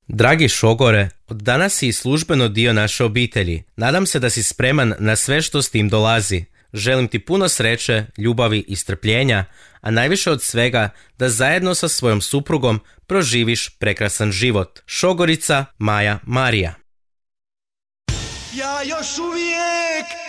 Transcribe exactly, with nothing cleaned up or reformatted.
Dragi šogore, od danas si službeno dio naše obitelji. Nadam se da si spreman na sve što s tim dolazi. Želim ti puno sreće, ljubavi i strpljenja, a najviše od svega da zajedno sa svojom suprugom proživiš prekrasan život. Šogorica Maja Marija. Ja još uvijek